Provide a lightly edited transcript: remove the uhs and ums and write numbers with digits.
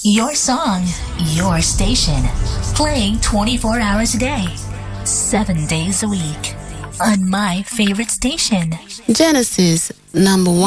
Your song, your station. Playing 24 hours a day, 7 days a week. On my favorite station. Genesis #1.